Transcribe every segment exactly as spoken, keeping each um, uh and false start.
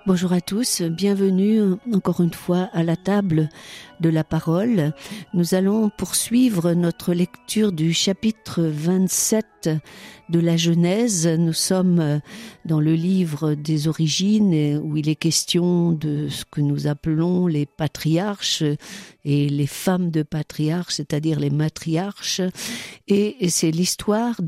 Bonjour à tous, bienvenue encore une fois à la table de la parole. Nous allons poursuivre notre lecture du chapitre vingt-sept de la Genèse. Nous sommes dans le livre des origines où il est question de ce que nous appelons les patriarches et les femmes de patriarches, c'est-à-dire les matriarches. Et c'est l'histoire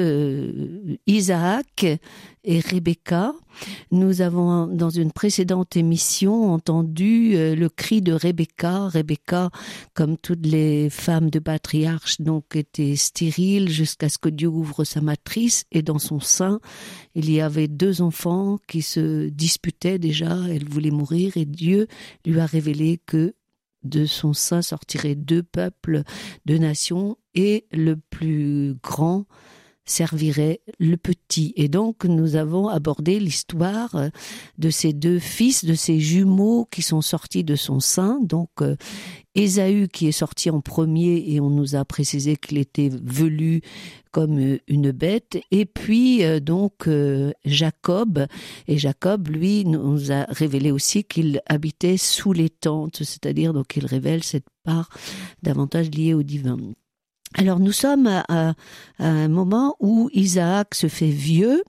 de Isaac et Rebecca. Nous avons, dans une précédente émission, entendu le cri de Rebecca. Rebecca, comme toutes les femmes de patriarches, donc était stérile jusqu'à ce que Dieu ouvre sa matrice, et dans son sein, il y avait deux enfants qui se disputaient déjà. Elle voulait mourir, et Dieu lui a révélé que de son sein sortiraient deux peuples, deux nations, et le plus grand servirait le petit. Et donc, nous avons abordé l'histoire de ces deux fils, de ces jumeaux qui sont sortis de son sein. Donc, euh, Ésaü qui est sorti en premier, et on nous a précisé qu'il était velu comme une bête. Et puis, euh, donc, euh, Jacob. Et Jacob, lui, nous a révélé aussi qu'il habitait sous les tentes, c'est-à-dire, donc, il révèle cette part davantage liée au divin. Alors nous sommes à, à, à un moment où Isaac se fait vieux,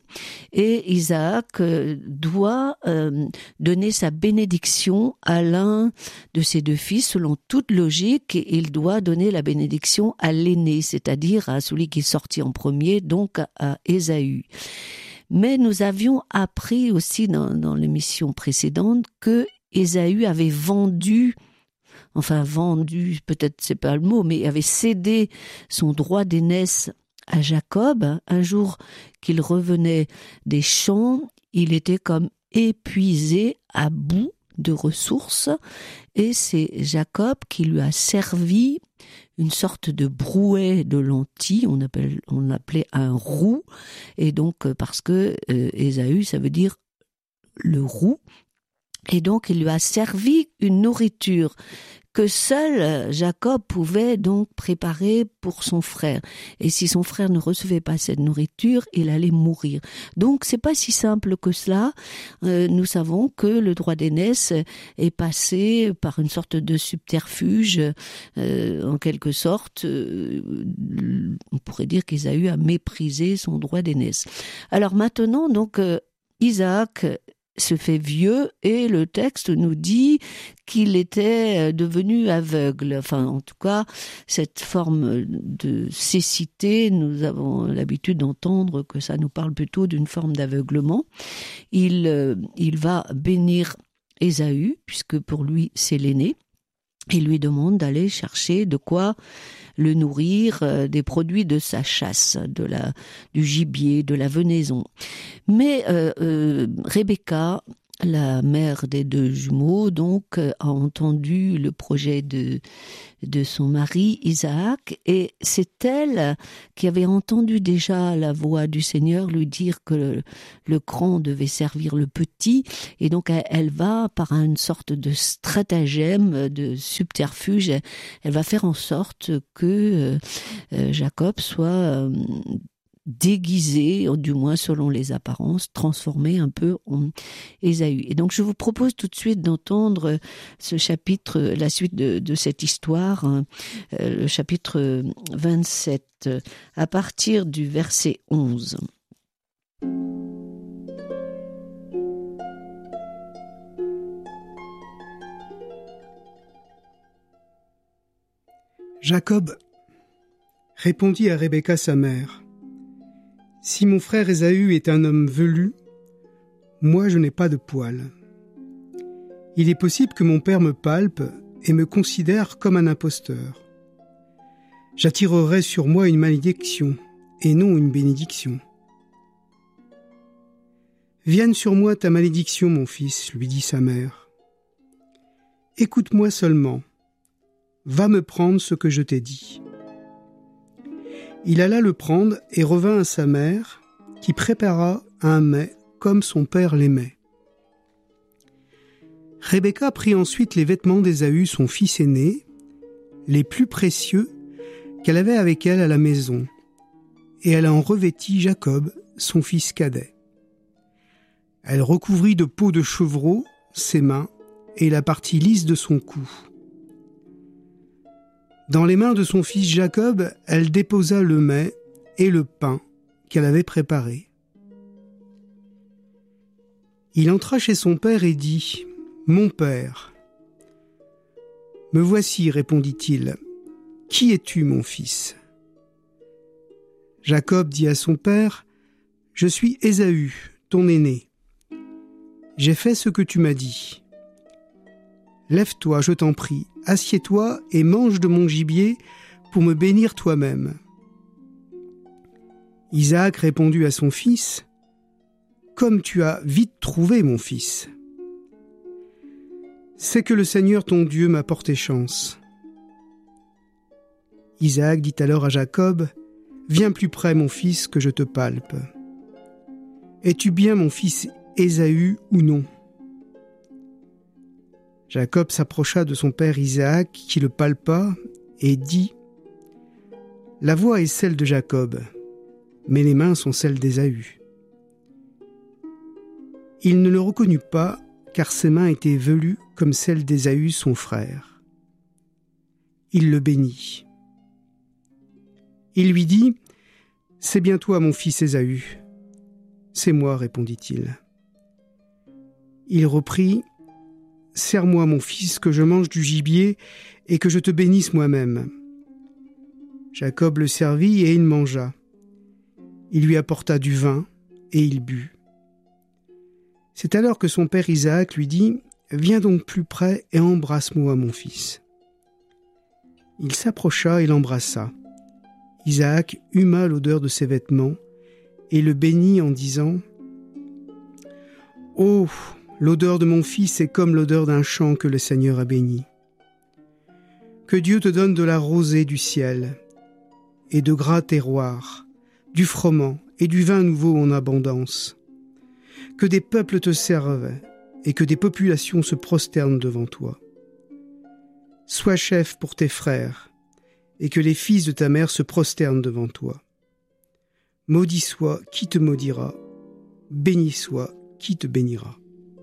et Isaac euh, doit euh, donner sa bénédiction à l'un de ses deux fils. Selon toute logique, il doit donner la bénédiction à l'aîné, c'est-à-dire à celui qui est sorti en premier, donc à, à Ésaü. Mais nous avions appris aussi dans, dans l'émission précédente que Ésaü avait vendu enfin vendu, peut-être c'est pas le mot, mais avait cédé son droit d'aînesse à Jacob. Un jour qu'il revenait des champs, il était comme épuisé, à bout de ressources, et c'est Jacob qui lui a servi une sorte de brouet de lentilles, on appelle, on l'appelait un roux, et donc parce que euh, Ésaü, ça veut dire le roux, et donc il lui a servi une nourriture que seul Jacob pouvait donc préparer pour son frère. Et si son frère ne recevait pas cette nourriture, il allait mourir. Donc c'est pas si simple que cela. Euh, nous savons que le droit d'aînesse est passé par une sorte de subterfuge, euh, en quelque sorte. Euh, on pourrait dire qu'Ésaü a méprisé son droit d'aînesse. Alors maintenant, donc, euh, Isaac se fait vieux, et le texte nous dit qu'il était devenu aveugle. Enfin, en tout cas, cette forme de cécité, nous avons l'habitude d'entendre que ça nous parle plutôt d'une forme d'aveuglement. Il, euh, il va bénir Ésaü, puisque pour lui, c'est l'aîné. Il lui demande d'aller chercher de quoi le nourrir, euh, des produits de sa chasse, de la, du gibier, de la venaison. Mais euh, euh, Rebecca, la mère des deux jumeaux, donc, euh, a entendu le projet de, de son mari Isaac, et c'est elle qui avait entendu déjà la voix du Seigneur lui dire que le, le grand devait servir le petit, et donc elle, elle va, par une sorte de stratagème, de subterfuge, elle, elle va faire en sorte que euh, Jacob soit euh, déguisé, du moins selon les apparences, transformé un peu en Ésaü. Et donc je vous propose tout de suite d'entendre ce chapitre, la suite de, de cette histoire, hein, le chapitre vingt-sept, à partir du verset onze. Jacob répondit à Rebecca sa mère: « Si mon frère Ésaü est un homme velu, moi je n'ai pas de poils. Il est possible que mon père me palpe et me considère comme un imposteur. J'attirerai sur moi une malédiction et non une bénédiction. Vienne sur moi ta malédiction, mon fils, lui dit sa mère. Écoute-moi seulement, va me prendre ce que je t'ai dit. » Il alla le prendre et revint à sa mère, qui prépara un mets comme son père l'aimait. Rebecca prit ensuite les vêtements d'Ésaü, son fils aîné, les plus précieux qu'elle avait avec elle à la maison, et elle en revêtit Jacob, son fils cadet. Elle recouvrit de peau de chevreau ses mains et la partie lisse de son cou. Dans les mains de son fils Jacob, elle déposa le mets et le pain qu'elle avait préparés. Il entra chez son père et dit « Mon père !»« Me voici, répondit-il. Qui es-tu, mon fils ?» Jacob dit à son père « Je suis Ésaü, ton aîné. J'ai fait ce que tu m'as dit. Lève-toi, je t'en prie, assieds-toi et mange de mon gibier pour me bénir toi-même. » Isaac répondit à son fils « Comme tu as vite trouvé, mon fils. C'est que le Seigneur ton Dieu m'a porté chance. » Isaac dit alors à Jacob « Viens plus près, mon fils, que je te palpe. Es-tu bien mon fils Ésaü ou non ?» Jacob s'approcha de son père Isaac, qui le palpa, et dit « La voix est celle de Jacob, mais les mains sont celles d'Ésaü. » Il ne le reconnut pas, car ses mains étaient velues comme celles d'Ésaü, son frère. Il le bénit. Il lui dit « C'est bien toi, mon fils Ésaü. »« C'est moi, répondit-il. » Il reprit « Serre-moi, mon fils, que je mange du gibier et que je te bénisse moi-même. » Jacob le servit et il mangea. Il lui apporta du vin et il but. C'est alors que son père Isaac lui dit « Viens donc plus près et embrasse-moi, mon fils. » Il s'approcha et l'embrassa. Isaac huma l'odeur de ses vêtements et le bénit en disant « Oh, l'odeur de mon fils est comme l'odeur d'un champ que le Seigneur a béni. Que Dieu te donne de la rosée du ciel et de gras terroirs, du froment et du vin nouveau en abondance. Que des peuples te servent et que des populations se prosternent devant toi. Sois chef pour tes frères et que les fils de ta mère se prosternent devant toi. Maudit soit qui te maudira, béni soit qui te bénira. »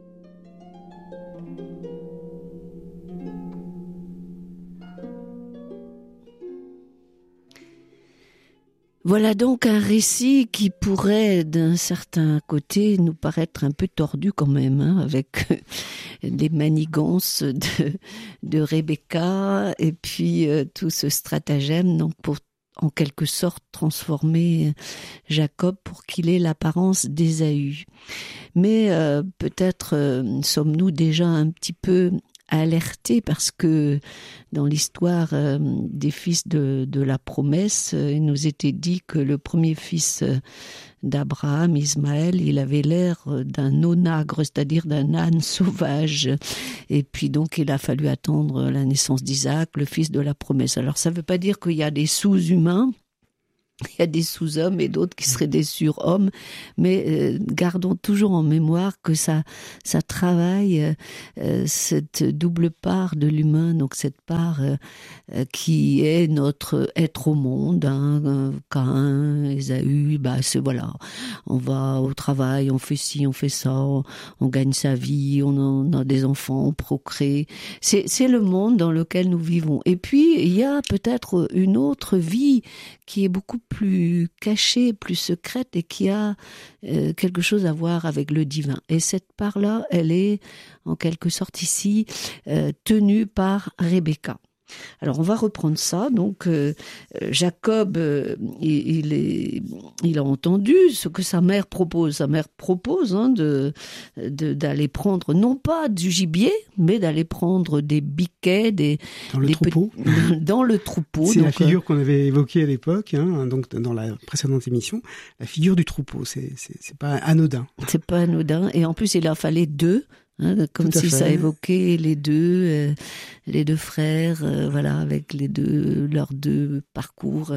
Voilà donc un récit qui pourrait, d'un certain côté, nous paraître un peu tordu quand même, hein, avec les manigances de, de Rebecca et puis euh, tout ce stratagème donc pour en quelque sorte transformer Jacob pour qu'il ait l'apparence d'Ésaü. Mais euh, peut-être euh, sommes-nous déjà un petit peu alertés parce que dans l'histoire euh, des fils de, de la promesse, euh, il nous était dit que le premier fils euh, d'Abraham, Ismaël, il avait l'air d'un onagre, c'est-à-dire d'un âne sauvage. Et puis donc il a fallu attendre la naissance d'Isaac, le fils de la promesse. Alors ça ne veut pas dire qu'il y a des sous-humains, il y a des sous-hommes et d'autres qui seraient des surhommes, mais euh, gardons toujours en mémoire que ça, ça travaille euh, cette double part de l'humain, donc cette part euh, euh, qui est notre être au monde, hein, Caïn, Ésaü, bah c'est voilà, on va au travail, on fait ci, on fait ça, on, on gagne sa vie, on, on a des enfants, on procrée. C'est, c'est le monde dans lequel nous vivons. Et puis il y a peut-être une autre vie qui est beaucoup plus cachée, plus secrète et qui a euh, quelque chose à voir avec le divin. Et cette part-là, elle est en quelque sorte ici euh, tenue par Rebecca. Alors on va reprendre ça. Donc euh, Jacob, euh, il, il, est, il a entendu ce que sa mère propose. Sa mère propose hein, de, de, d'aller prendre non pas du gibier, mais d'aller prendre des biquets, des dans le des troupeau. Petits, dans le troupeau. C'est donc, la figure euh, qu'on avait évoquée à l'époque, hein, donc dans la précédente émission, la figure du troupeau. C'est, c'est, c'est pas anodin. C'est pas anodin. Et en plus, il en fallait deux. Hein, comme si fait. Ça évoquait les deux, euh, les deux frères, euh, voilà, avec les deux, leurs deux parcours,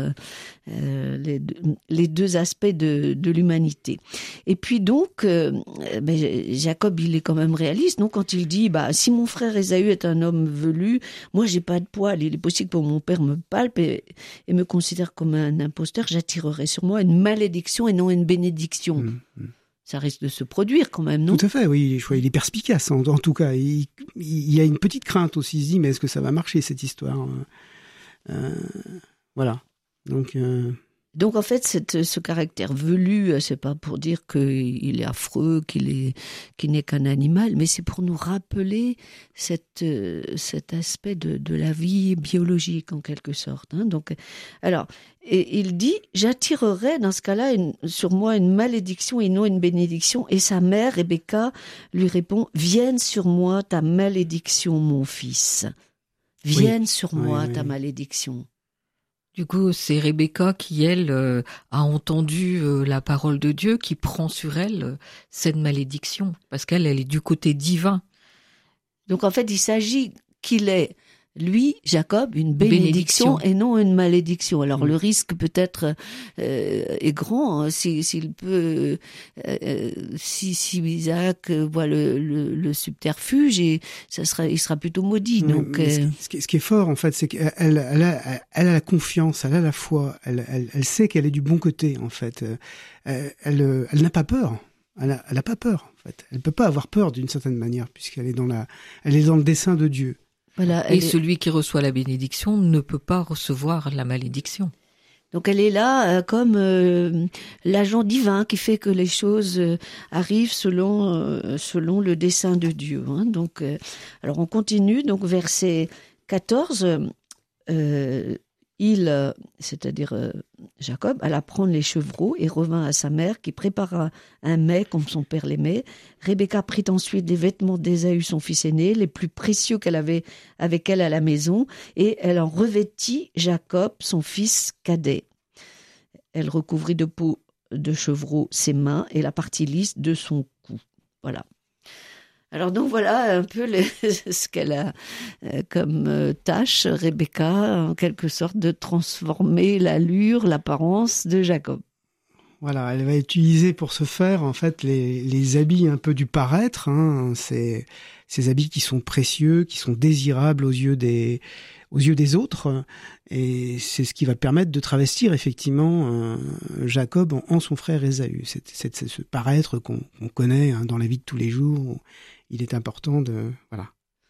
euh, les, deux, les deux aspects de, de l'humanité. Et puis donc, euh, ben, Jacob, il est quand même réaliste, non ? Quand il dit, bah, si mon frère Ésaü est un homme velu, moi j'ai pas de poils, il est possible que mon père me palpe et, et me considère comme un imposteur, j'attirerai sur moi une malédiction et non une bénédiction. Mmh, mmh. ça risque de se produire quand même, non? Tout à fait, oui, je vois, il est perspicace, en, en tout cas. Il, il y a une petite crainte aussi, il se dit, mais est-ce que ça va marcher, cette histoire? euh, Voilà. Donc... Euh... Donc en fait, cette, ce caractère velu, c'est pas pour dire qu'il est affreux, qu'il est, qu'il n'est qu'un animal, mais c'est pour nous rappeler cette, cet aspect de, de la vie biologique en quelque sorte. Hein. Donc, alors, et il dit, j'attirerai dans ce cas-là une, sur moi une malédiction et non une bénédiction. Et sa mère, Rebecca, lui répond, vienne sur moi ta malédiction, mon fils. Vienne oui. sur moi oui, ta oui. malédiction. Du coup, c'est Rebecca qui, elle, euh, a entendu euh, la parole de Dieu, qui prend sur elle euh, cette malédiction, parce qu'elle, elle est du côté divin. Donc, en fait, il s'agit qu'il ait, lui, Jacob, une bénédiction, bénédiction. et non une malédiction. Alors, mmh. le risque peut-être euh, est grand, hein, s'il si, peut, euh, si, si Isaac voit le, le, le subterfuge, et ça sera, il sera plutôt maudit. Mais, donc, mais euh... ce, qui, ce qui est fort, en fait, c'est qu'elle elle a, elle a la confiance, elle a la foi, elle, elle, elle sait qu'elle est du bon côté, en fait. Elle, elle, elle n'a pas peur. Elle a, elle a pas peur, en fait. Elle peut pas avoir peur d'une certaine manière, puisqu'elle est dans la, elle est dans le dessein de Dieu. Voilà, et est... celui qui reçoit la bénédiction ne peut pas recevoir la malédiction. Donc elle est là euh, comme euh, l'agent divin qui fait que les choses euh, arrivent selon euh, selon le dessein de Dieu. Hein. Donc, euh, alors on continue. Donc verset quatorze, euh, il, c'est-à-dire euh, Jacob, alla prendre les chevreaux et revint à sa mère qui prépara un mets comme son père l'aimait. Rebecca prit ensuite les vêtements d'Ésaü, son fils aîné, les plus précieux qu'elle avait avec elle à la maison, et elle en revêtit Jacob, son fils cadet. Elle recouvrit de peau de chevreau ses mains et la partie lisse de son cou. Voilà. Alors donc voilà un peu les, ce qu'elle a euh, comme euh, tâche, Rebecca, en quelque sorte, de transformer l'allure, l'apparence de Jacob. Voilà, elle va utiliser pour ce faire en fait les, les habits un peu du paraître, hein, ces, ces habits qui sont précieux, qui sont désirables aux yeux des aux yeux des autres, et c'est ce qui va permettre de travestir effectivement euh, Jacob en, en son frère Ésaü. C'est, c'est, c'est ce paraître qu'on, qu'on connaît hein, dans la vie de tous les jours. Il est important de voilà.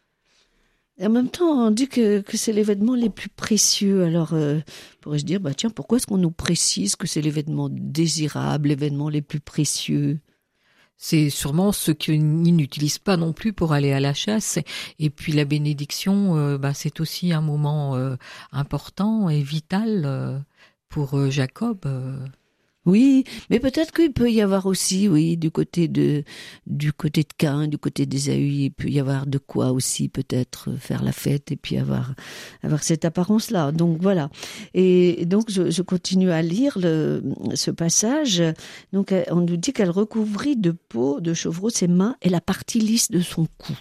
Et en même temps, on dit que, que c'est les vêtements les plus précieux. Alors, euh, pourrais-je dire, bah tiens, pourquoi est-ce qu'on nous précise que c'est les vêtements désirables, les vêtements les plus précieux ? C'est sûrement ce qu'ils n'utilisent pas non plus pour aller à la chasse. Et puis la bénédiction, euh, bah, c'est aussi un moment euh, important et vital euh, pour euh, Jacob. Euh. Oui, mais peut-être qu'il peut y avoir aussi, oui, du côté de du côté de Caïn, du côté d'Ésaü, il peut y avoir de quoi aussi peut-être faire la fête et puis avoir avoir cette apparence-là. Donc voilà. Et donc je, je continue à lire le, ce passage. Donc on nous dit qu'elle recouvrit de peau de chevreau ses mains et la partie lisse de son cou.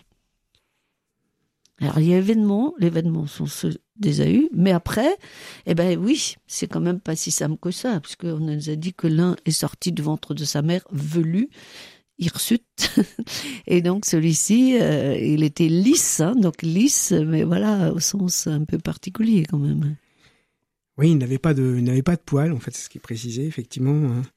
Alors, il y a l'événement, les vêtements sont ceux d'Ésaü, mais après, eh ben oui, c'est quand même pas si simple que ça, puisqu'on nous a dit que l'un est sorti du ventre de sa mère, velu, hirsute, et donc celui-ci, euh, il était lisse, hein, donc lisse, mais voilà, au sens un peu particulier quand même. Oui, il n'avait pas de, il n'avait pas de poils, en fait, c'est ce qui est précisé, effectivement. Hein.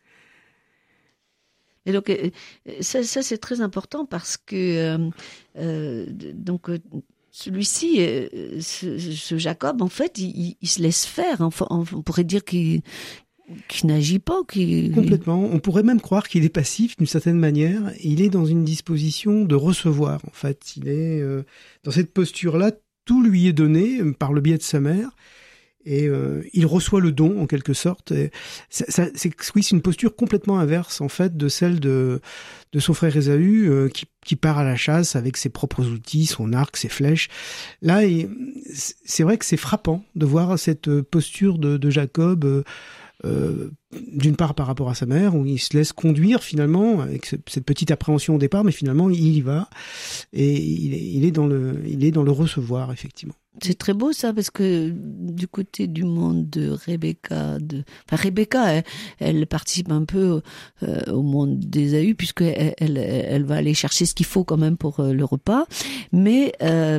Et donc, ça, ça c'est très important parce que, euh, euh, donc, celui-ci, ce, ce Jacob, en fait, il, il se laisse faire. Enfin, on pourrait dire qu'il, qu'il n'agit pas. Qu'il... Complètement. On pourrait même croire qu'il est passif d'une certaine manière. Il est dans une disposition de recevoir, en fait. Il est euh, dans cette posture-là. Tout lui est donné par le biais de sa mère. Et euh, il reçoit le don en quelque sorte. Et ça, ça, c'est oui, c'est une posture complètement inverse en fait de celle de de son frère Ésaü euh, qui qui part à la chasse avec ses propres outils, son arc, ses flèches. Là, et, c'est vrai que c'est frappant de voir cette posture de, de Jacob. Euh, Euh, d'une part par rapport à sa mère, où il se laisse conduire finalement avec ce, cette petite appréhension au départ, mais finalement il y va et il est, il est dans le, il est dans le recevoir effectivement. C'est très beau ça, parce que du côté du monde de Rebecca, de... enfin Rebecca, elle, elle participe un peu euh, au monde d'Ésaü, puisque elle, elle, elle va aller chercher ce qu'il faut quand même pour euh, le repas. Mais euh,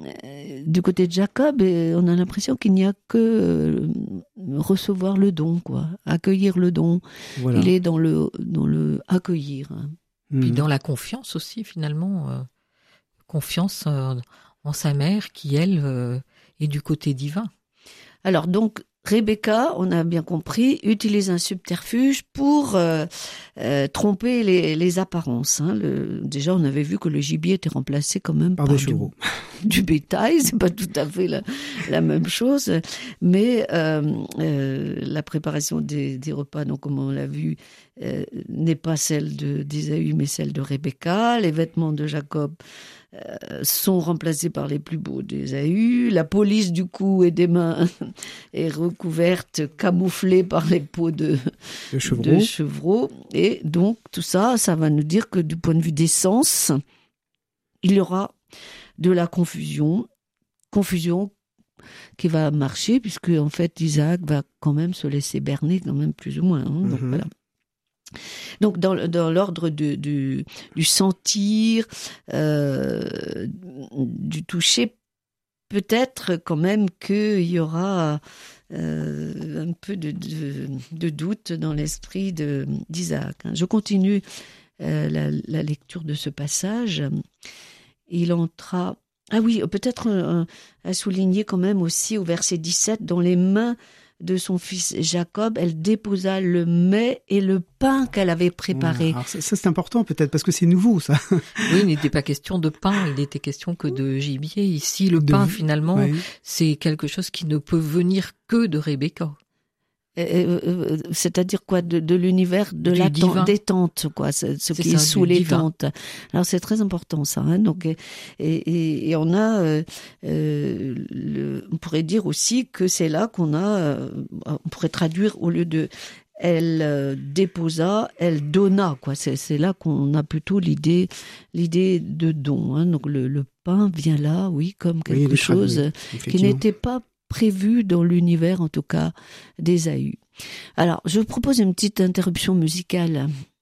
du côté de Jacob, on a l'impression qu'il n'y a que euh, recevoir le don, quoi, accueillir le don. Voilà. Il est dans le dans le accueillir. Mmh. Puis dans la confiance aussi, finalement, euh, confiance. Euh, en sa mère qui, elle, euh, est du côté divin. Alors donc, Rebecca, on a bien compris, utilise un subterfuge pour euh, euh, tromper les, les apparences. Hein. Le, déjà, on avait vu que le gibier était remplacé quand même par, par des chevaux. Du, du bétail, c'est pas tout à fait la, la même chose, mais euh, euh, la préparation des, des repas, donc comme on l'a vu, euh, n'est pas celle de d'Ésaü, mais celle de Rebecca. Les vêtements de Jacob Euh, sont remplacés par les plus beaux d'Ésaü. La police du cou et des mains est recouverte, camouflée par les peaux de, de, chevreau. de chevreau. Et donc, tout ça, ça va nous dire que du point de vue des sens, il y aura de la confusion. Confusion qui va marcher, puisque, en fait, Isaac va quand même se laisser berner, quand même, plus ou moins. Hein. Donc, mm-hmm. voilà. Donc dans, dans l'ordre de, de, du sentir, euh, du toucher, peut-être quand même qu'il y aura euh, un peu de, de, de doute dans l'esprit de, d'Isaac. Je continue euh, la, la lecture de ce passage. Il entra... Ah oui, peut-être euh, à souligner quand même aussi au verset dix-sept, dans les mains de son fils Jacob, elle déposa le mets et le pain qu'elle avait préparé. Alors ça, ça c'est important peut-être, parce que c'est nouveau ça. Oui, il n'était pas question de pain, il n'était question que de gibier. Ici, le de... pain finalement, oui. c'est quelque chose qui ne peut venir que de Rebecca. Euh, euh, c'est-à-dire quoi, de, de l'univers de du la tente, des tentes, quoi, ce, ce qui ça, est sous les divin. Tentes. Alors c'est très important ça. Hein, donc et, et, et on a, euh, euh, le, on pourrait dire aussi que c'est là qu'on a, euh, on pourrait traduire au lieu de elle euh, déposa, elle donna, quoi. C'est, c'est là qu'on a plutôt l'idée, l'idée de don. Hein, donc le, le pain vient là, oui, comme quelque oui, chose qui n'était pas prévu dans l'univers, en tout cas, d'Ésaü. Alors, je vous propose une petite interruption musicale